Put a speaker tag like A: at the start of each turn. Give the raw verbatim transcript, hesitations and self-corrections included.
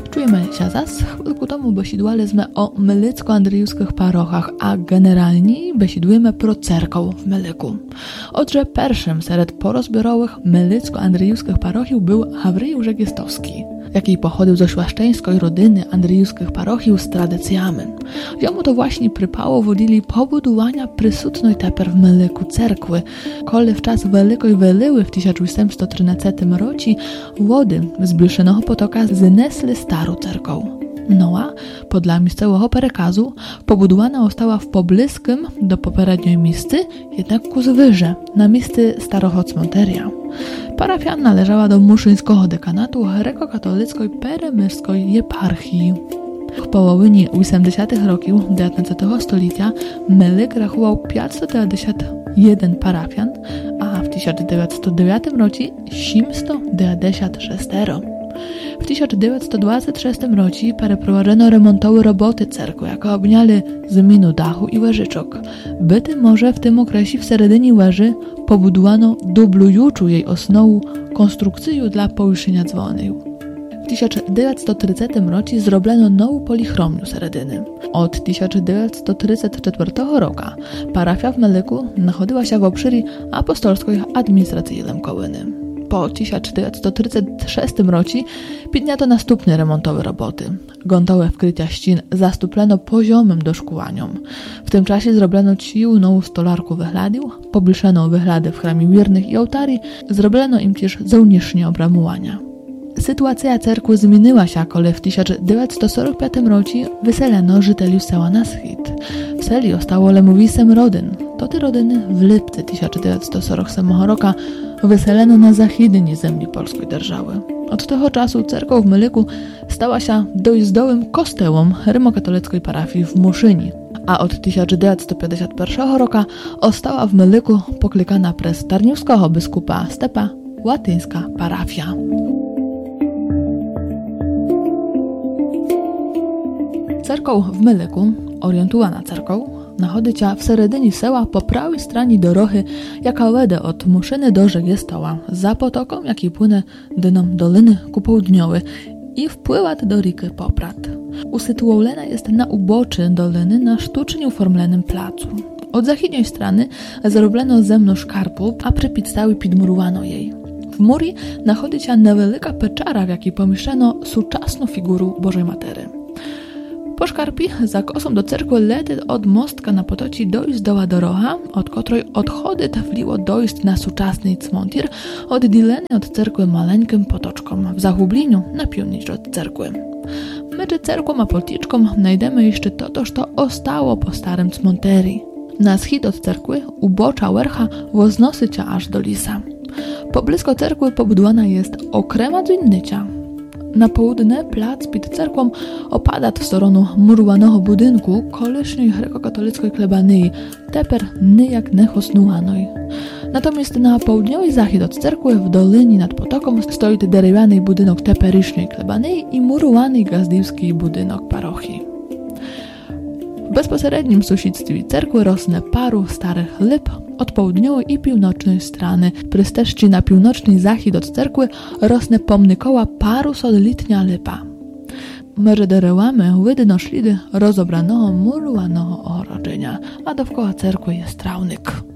A: Czujemy się zas, chwilku tomu besidłaliśmy o mylicko-andryjskich parochach, a generalnie besidujemy pro cerkoł w Myliku. Odże pierwszym wśród porozbiorowych mylicko-andryjskich parochiów był Hawryjusz Egistowski, jaki pochodził ze świaszczeńskiej rodziny andryjskich parochiów z tradycjami. Jemu to właśnie przypało wodzili pobudowania prysutnej teper w Myliku cerkwy, kole w czas Wielkiej Wylywy w tysiąc osiemset trzynastym roku wody z Bliszynego potoka znesli starą cerką. No a, podla miejscowego perekazu, pobudowana została w pobliskim do poprzedniej miejscy, jednak ku zwyże, na miejscu starego cmenteria. Parafia należała do muszyńskiego dekanatu grecko-katolickiej peremyskiej eparchii. W połowie osiemdziesiątych roków dziewiętnastego stulecia Mylik rachował pięćset dziewięćdziesiąt jeden parafian, a w tysiąc dziewięćset dziewiątym roku osiemset dziewięćdziesiąt sześć. W tysiąc dziewięćset dwudziestym szóstym roku przeprowadzono remontowe roboty cerkwy, jako obniali zmianę dachu i łyżyczok. Byty może w tym okresie w seredinie łyży pobudowano dublującą jej osnowę konstrukcję dla powieszenia dzwonu. W tysiąc dziewięćset trzydziestym roku zrobiono nową polichromię seredyny. Od tysiąc dziewięćset trzydziestego czwartego roku parafia w Myliku znajdowała się w obszarze apostolskiej administracji Lemkołyny. Po tysiąc dziewięćset trzydziestym szóstym roku podjęto następne remontowe roboty. Gontowe wkrycia ścian zastuplono poziomym doszkułaniom. W tym czasie zrobiono ciu nową stolarkę wychladił, pobliżono wychlady w chramie wiernych i ołtari, zrobiono im też zewnętrzne obramowania. Sytuacja cerkwy zmieniła się, kiedy w tysiąc dziewięćset czterdziestym piątym roku wyseliono żyteli sela na schid. W seli ostało lemowisem rodyn. To te rodyny w lipcu tysiąc dziewięćset czterdziestego ósmego roku wyseliono na zachidnie ziemi polskiej dzierżawy. Od tego czasu cerkoł w Myliku stała się dojezdowym kościołem rymokatolickiej parafii w Muszyni, a od tysiąc dziewięćset pięćdziesiątego pierwszego roku ostała w Myliku poklikana przez tarniowskiego biskupa Stepa łatyńska parafia. Cerkoł w Myliku, orientowana cerkoł, znajduje się w seredinie sela po prawej stronie drogi, jaka wede od Muszyny do Żegiestoła, za potoką, jaki płynie dnem doliny ku południowej i wpływa do rzeki Poprat. Usytuowana jest na uboczy doliny na sztucznie uformionym placu. Od zachodniej strony zrobiono zemno szkarpu, a przypistały podmurowano jej. W muri znajduje się niewielka pieczara, w jakiej pomieszczono współczesną figurę Bożej Matery. Po szkarpi za kosą do cerkwy lety od mostka na potoci dojść doła doroga, od której odchody tafliło dojść na współczesny cmentir, oddzielony od cerkwy maleńkim potoczkom w zahublieniu na północ od cerkwy. Między cerkwą a potyczką znajdziemy jeszcze to, co ostało po starym cmenterii. Na schid od cerkwy ubocza wercha woznosi się aż do lisa. Poblisko cerkwy pobudowana jest okrema dzwonnicza. Na południe plac przed cerkwą opada w stronę murowanego budynku kolesznej grecko-katolickiej plebanyi, teper nijak nechosnułanej. Natomiast na południowy zachód od cerkwy w dolinie nad potoką stoi drewniany budynek teperycznej plebanyi i murowany gazdowski budynek parochii. W bezpośrednim sąsiedztwie cerkwy rosnie paru starych lip od południowej i północnej strony. Przy ścieżce na północny zachód od cerkwy rosnie pomnikoła parusolitnia lipa. Między derewami widno ślady rozobranego murowanego ogrodzenia, a dookoła cerkwy jest trawnik.